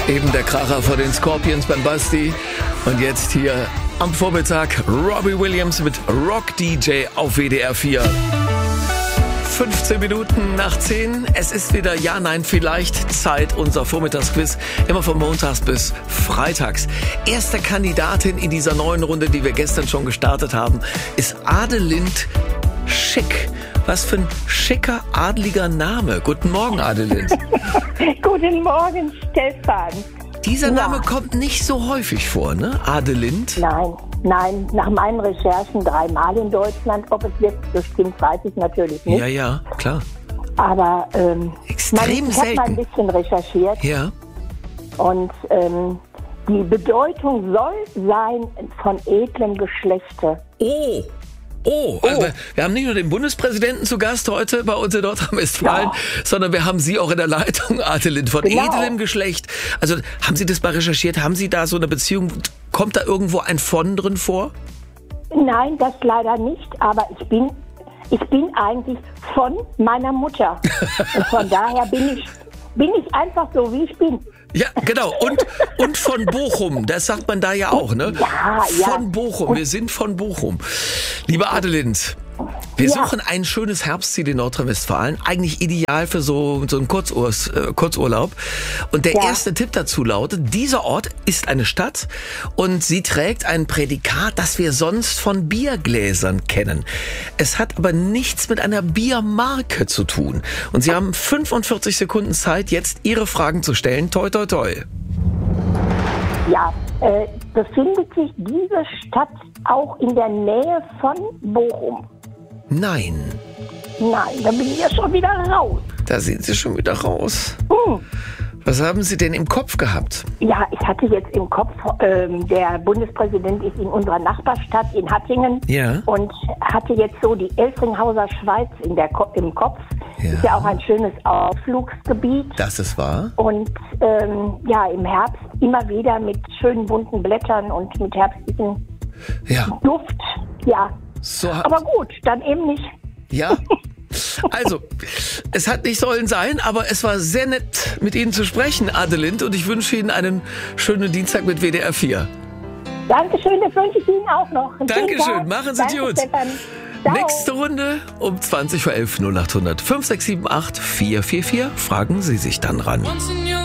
Eben der Kracher vor den Scorpions beim Basti. Und jetzt hier am Vormittag Robbie Williams mit Rock DJ auf WDR 4. 15 Minuten nach 10. Es ist wieder Ja, Nein, Vielleicht Zeit, unser Vormittagsquiz. Immer von montags bis freitags. Erste Kandidatin in dieser neuen Runde, die wir gestern schon gestartet haben, ist Adelind Schick. Was für ein schicker, adliger Name. Guten Morgen, Adelind. Guten Morgen, Stefan. Dieser Name kommt nicht so häufig vor, ne? Adelind? Nein, nach meinen Recherchen 3-mal in Deutschland. Ob es jetzt so stimmt, weiß ich natürlich nicht. Ja, klar. Aber extrem ich habe mal ein bisschen recherchiert. Ja. Und die Bedeutung soll sein von edlem Geschlechte. Also wir haben nicht nur den Bundespräsidenten zu Gast heute bei uns in Nordrhein-Westfalen, sondern wir haben Sie auch in der Leitung, Adelind, von edlem Geschlecht. Also haben Sie das mal recherchiert? Haben Sie da so eine Beziehung? Kommt da irgendwo ein von drin vor? Nein, das leider nicht, aber ich bin eigentlich von meiner Mutter. Und von daher bin ich einfach so, wie ich bin. Ja, genau. Und von Bochum, das sagt man da ja auch, ne? Ja. Von Bochum, wir sind von Bochum. Liebe Adelind, wir suchen ein schönes Herbstziel in Nordrhein-Westfalen, eigentlich ideal für so einen Kurzurlaub. Und der erste Tipp dazu lautet, dieser Ort ist eine Stadt und sie trägt ein Prädikat, das wir sonst von Biergläsern kennen. Es hat aber nichts mit einer Biermarke zu tun. Und Sie haben 45 Sekunden Zeit, jetzt Ihre Fragen zu stellen. Toi, toi, toi. Ja, befindet sich diese Stadt auch in der Nähe von Bochum? Nein. Nein, da bin ich ja schon wieder raus. Da sind Sie schon wieder raus. Was haben Sie denn im Kopf gehabt? Ja, ich hatte jetzt im Kopf, der Bundespräsident ist in unserer Nachbarstadt in Hattingen und hatte jetzt so die Elfringhauser Schweiz im Kopf. Ja. Ist ja auch ein schönes Ausflugsgebiet. Das ist wahr. Und im Herbst immer wieder mit schönen bunten Blättern und mit herbstlichem Duft. Ja, so, aber gut, dann eben nicht. Ja, also, es hat nicht sollen sein, aber es war sehr nett, mit Ihnen zu sprechen, Adelind, und ich wünsche Ihnen einen schönen Dienstag mit WDR 4. Dankeschön, das wünsche ich Ihnen auch noch. Dankeschön, machen Sie es gut. Stefan. Nächste Runde um 20:11 0800 5678 444. Fragen Sie sich dann ran.